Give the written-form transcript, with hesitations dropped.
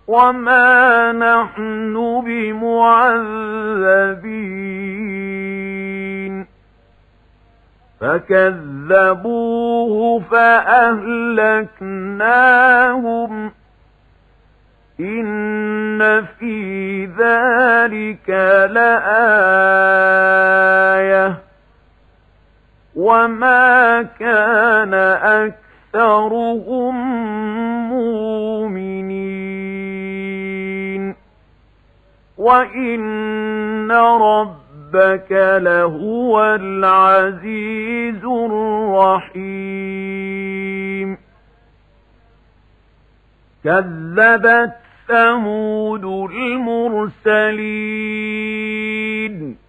وما نحن بمعذبين فكذبوه فأهلكناهم إن في ذلك لآية وما كان أكثرهم مؤمنين وإن ربك لهو العزيز الرحيم كذبت ثمود المرسلين